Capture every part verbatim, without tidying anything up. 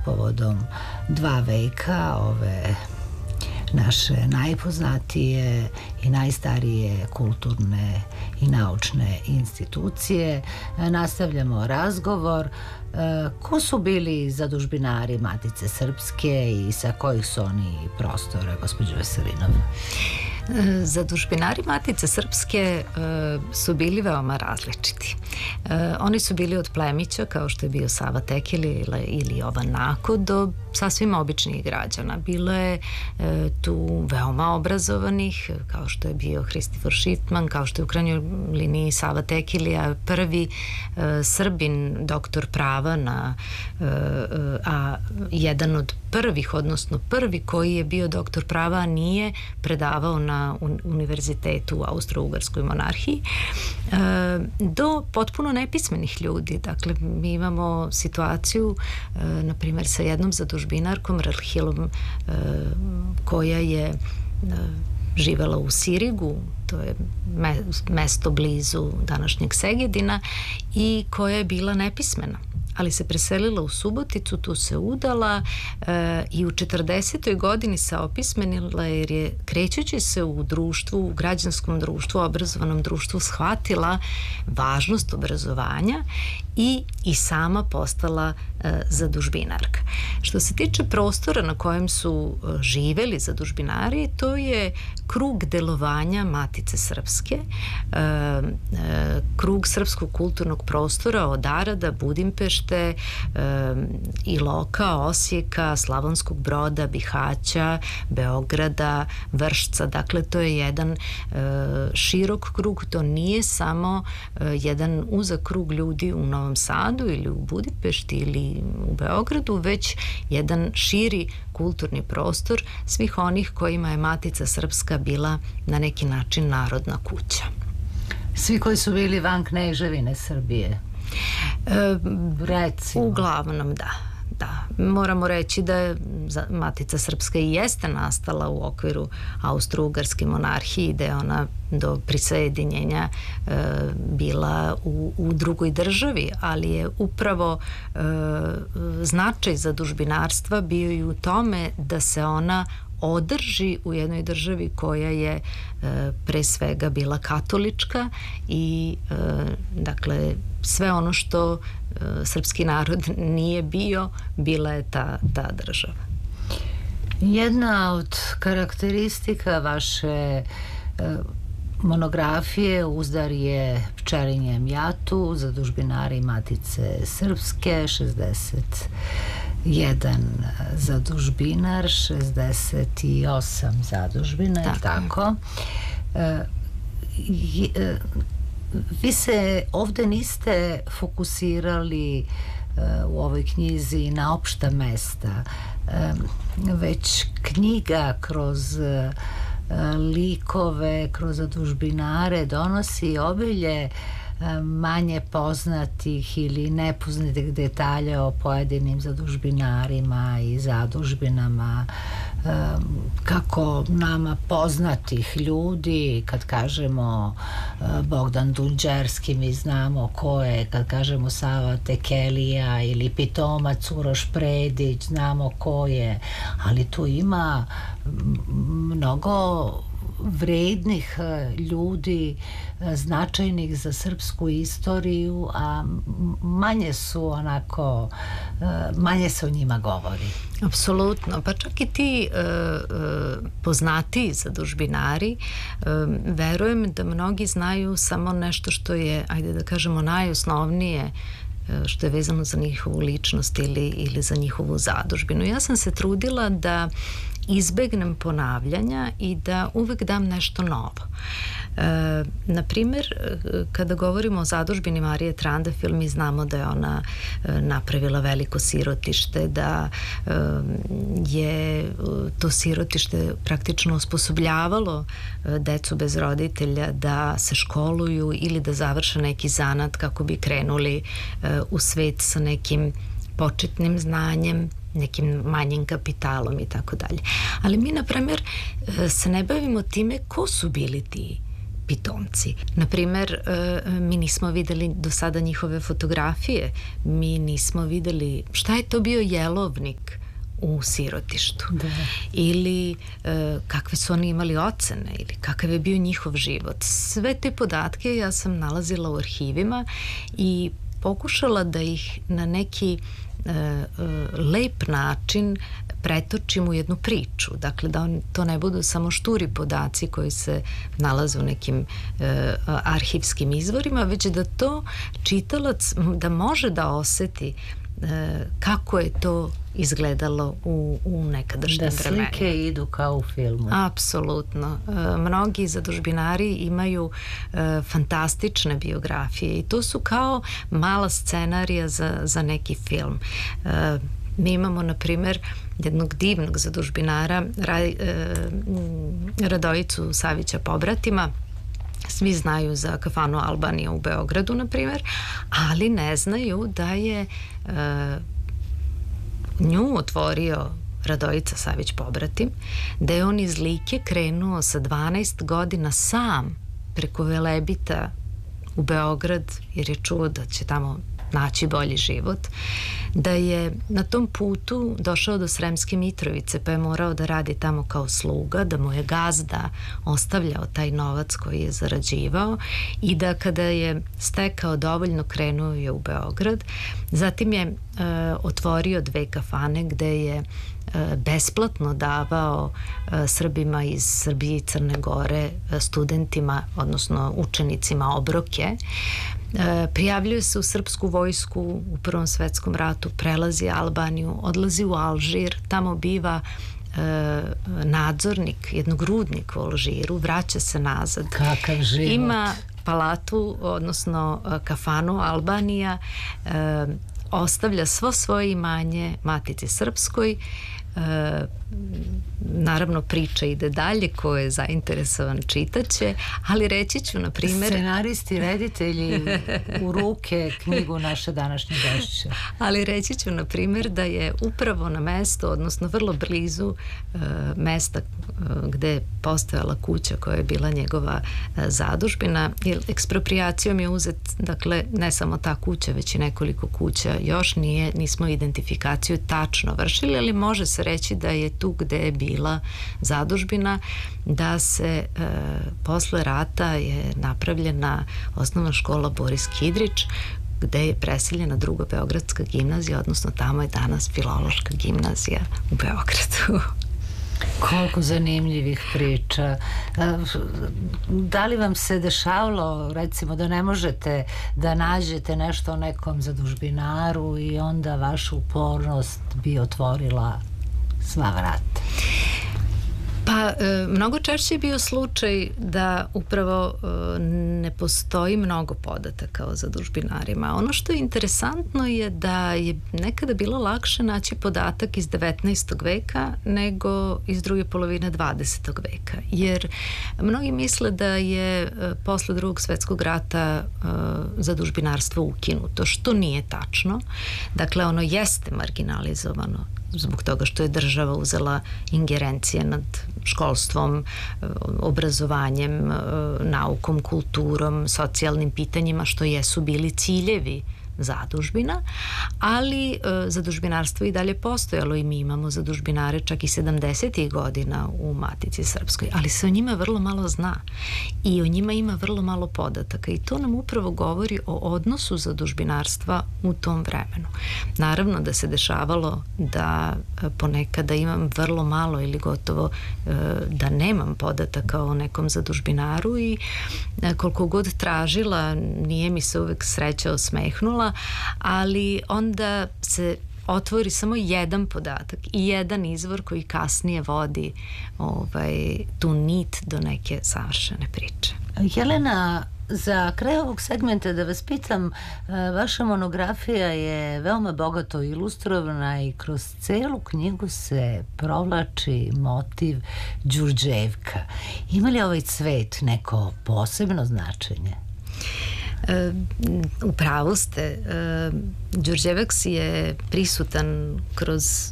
povodom dva veka ove naše najpoznatije i najstarije kulturne i naučne institucije. Nastavljamo razgovor. Ko su bili zadužbinari Matice Srpske i sa kojih su oni prostora, gospođo Veselinov? Zadužbinari Matice Srpske su bili veoma različiti. Oni su bili od plemića, kao što je bio Sava Tekeli ili Jovan Nako, do sasvim običnih građana. Bilo je tu veoma obrazovanih, kao što je bio Hristifor Šitman, kao što je u krajnjoj liniji Sava Tekilija, prvi Srbin doktor prava, na, a jedan od prvih, odnosno prvi koji je bio doktor prava, a nije predavao na univerzitetu u Austro-Ugarskoj monarhiji, do potpuno nepismenih ljudi. Dakle, mi imamo situaciju, na primjer, sa jednom zadužbinarkom, Relhilom, koja je živela u Sirigu, to je mesto blizu današnjeg Segedina, i koja je bila nepismena, ali se preselila u Suboticu, tu se udala e, i u četrdesetoj godini se opismenila, jer je krećući se u društvu, u građanskom društvu, obrazovanom društvu, shvatila važnost obrazovanja i i sama postala e, zadužbinarka. Što se tiče prostora na kojem su e, živeli zadužbinari, to je krug delovanja Matice Srpske, e, e, krug srpskog kulturnog prostora od Arada, Budimpešte, e, Iloka, Osijeka, Slavonskog Broda, Bihaća, Beograda, Vršca. Dakle, to je jedan e, širok krug, to nije samo e, jedan uzak krug ljudi u Novom Sadu ili u Budimpešti ili u Beogradu, već jedan širi kulturni prostor svih onih kojima je Matica Srpska bila na neki način narodna kuća. Svi koji su bili van Kneževine Srbije? E, Recimo. Uglavnom da. Da, moramo reći da je Matica Srpska i jeste nastala u okviru Austro-Ugarske monarhije, da je ona do prisajedinjenja e, bila u, u drugoj državi, ali je upravo e, značaj zadužbinarstva bio i u tome da se ona održi u jednoj državi koja je e, pre svega bila katolička i e, dakle sve ono što e, srpski narod nije bio, bila je ta, ta država. Jedna od karakteristika vaše e, monografije Uzdar je pčelinjem jatu, zadužbinari Matice Srpske, šezdeset jedan zadužbinar, šezdeset osam zadužbina, tako, tako. E, je, vi se ovde niste fokusirali e, u ovoj knjizi na opšta mesta, e, već knjiga kroz e, likove, kroz zadužbinare donosi obilje manje poznatih ili nepoznatih detalja o pojedinim zadužbinarima i zadužbinama, kako nama poznatih ljudi. Kad kažemo Bogdan Dunđerski, mi znamo ko je. Kad kažemo Sava Tekelija ili Pitomac Uroš Predić, znamo ko je. Ali tu ima mnogo vrednih ljudi, značajnih za srpsku istoriju, a manje su onako, manje se o njima govori. Apsolutno, pa čak i ti e, e, poznatiji zadužbinari, e, verujem da mnogi znaju samo nešto što je, ajde da kažemo, najosnovnije, što je vezano za njihovu ličnost ili, ili za njihovu zadužbinu. Ja sam se trudila da izbegnem ponavljanja i da uvek dam nešto novo. E, na primjer, kada govorimo o zadužbini Marije Trandafil, mi znamo da je ona e, napravila veliko sirotište, da e, je to sirotište praktično osposobljavalo e, decu bez roditelja da se školuju ili da završe neki zanat kako bi krenuli e, u svet sa nekim početnim znanjem, nekim manjim kapitalom i tako dalje. Ali mi, na primjer, se ne bavimo time ko su bili ti pitomci. Naprimer, mi nismo videli do sada njihove fotografije, mi nismo videli šta je to bio jelovnik u sirotištu. Da. Ili e, kakve su oni imali ocene ili kakav je bio njihov život. Sve te podatke ja sam nalazila u arhivima i pokušala da ih na neki e, e, lep način pretočim u jednu priču. Dakle, da on, to ne budu samo šturi podaci koji se nalaze u nekim e, arhivskim izvorima, već da to čitalac da može da oseti e, kako je to izgledalo u, u nekadašnjem vremenima. Da slike idu kao u filmu. Apsolutno. E, mnogi zadužbinari imaju e, fantastične biografije i to su kao mala scenarija za, za neki film. E, mi imamo, na primjer, jednog divnog zadužbinara, Ra, e, Radojicu Savića Pobratima. Svi znaju za kafanu Albanija u Beogradu, na primjer, ali ne znaju da je e, nju otvorio Radojica Savić Pobratim, da je on iz Like krenuo sa dvanaest godina sam preko Velebita u Beograd, jer je čuo da će tamo naći bolji život, da je na tom putu došao do Sremske Mitrovice pa je morao da radi tamo kao sluga, da mu je gazda ostavljao taj novac koji je zarađivao i da kada je stekao dovoljno krenuo je u Beograd. Zatim je e, otvorio dve kafane gde je besplatno davao Srbima iz Srbije i Crne Gore, studentima, odnosno učenicima obroke. Prijavljuje se u srpsku vojsku u Prvom svetskom ratu, prelazi Albaniju, odlazi u Alžir, tamo biva nadzornik jednog rudnika u Alžiru, vraća se nazad. Kakav život. Ima palatu, odnosno kafanu Albanija, ostavlja svo svoje imanje Matici Srpskoj. E, naravno priča ide dalje, ko je zainteresovan čitaće, ali reći ću na primjer scenaristi, reditelji u ruke knjigu naše današnje gošće. Ali reći ću na primjer da je upravo na mesto, odnosno vrlo blizu e, mesta e, gde je postojala kuća koja je bila njegova e, zadužbina, jer ekspropriacijom je uzet, dakle, ne samo ta kuća, već i nekoliko kuća. Još nije, nismo identifikaciju tačno vršili, ali može se reći da je tu gde je bila zadužbina, da se e, posle rata je napravljena osnovna škola Boris Kidrić, gde je preseljena Druga Beogradska gimnazija, odnosno tamo je danas Filološka gimnazija u Beogradu. Koliko zanimljivih priča. Da li vam se dešavalo, recimo, da ne možete da nađete nešto o nekom zadužbinaru i onda vaša upornost bi otvorila sva vrata? Pa, e, mnogo češće je bio slučaj da upravo e, ne postoji mnogo podataka o zadužbinarima. Ono što je interesantno je da je nekada bilo lakše naći podatak iz devetnaestog veka nego iz druge polovine dvadesetog veka. Jer mnogi misle da je e, posle Drugog svetskog rata e, zadužbinarstvo ukinuto, što nije tačno. Dakle, ono jeste marginalizovano zbog toga što je država uzela ingerencije nad školstvom, obrazovanjem, naukom, kulturom, socijalnim pitanjima, što jesu bili ciljevi zadužbina, ali e, zadužbinarstvo i dalje postojalo i mi imamo zadužbinare čak i sedamdesetih godina u Matici Srpskoj, ali se o njima vrlo malo zna i o njima ima vrlo malo podataka i to nam upravo govori o odnosu zadužbinarstva u tom vremenu. Naravno da se dešavalo da e, ponekada imam vrlo malo ili gotovo e, da nemam podataka o nekom zadužbinaru i e, koliko god tražila nije mi se uvek sreća osmehnula, ali onda se otvori samo jedan podatak i jedan izvor koji kasnije vodi ovaj, tu nit do neke savršene priče. Jelena, za kraj ovog segmenta da vas pitam, vaša monografija je veoma bogato ilustrovana i kroz celu knjigu se provlači motiv Đurđevka. Ima li ovaj cvet neko posebno značenje? E, u pravu ste. E, Đurđevac je prisutan kroz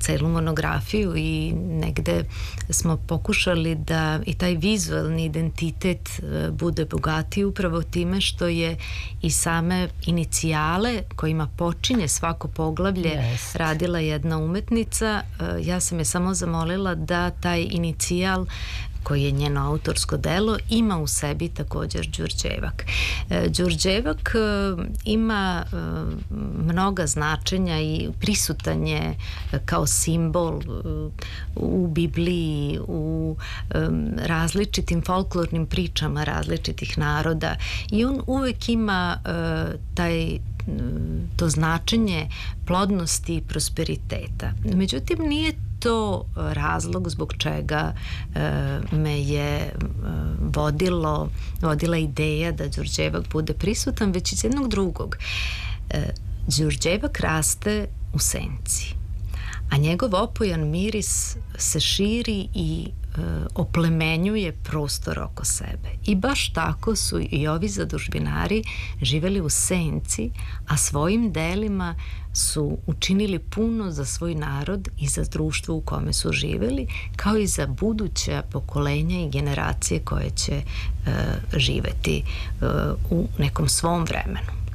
celu monografiju i negde smo pokušali da i taj vizualni identitet bude bogatiji upravo time što je i same inicijale kojima počinje svako poglavlje yes. radila jedna umetnica. Ja sam je samo zamolila da taj inicijal koji je njeno autorsko delo, ima u sebi također Đurđevak. Đurđevak ima mnoga značenja i prisutan je kao simbol u Bibliji, u različitim folklornim pričama različitih naroda i on uvek ima taj to značenje plodnosti i prosperiteta. Međutim, nije to razlog zbog čega e, me je e, vodilo, vodila ideja da Đurđevak bude prisutan, već iz jednog drugog. E, Đurđevak raste u senci, a njegov opojan miris se širi i e, oplemenjuje prostor oko sebe. I baš tako su i ovi zadužbinari živeli u senci, a svojim delima su učinili puno za svoj narod i za društvo u kome su živeli, kao i za buduća pokolenja i generacije koje će e, živeti e, u nekom svom vremenu.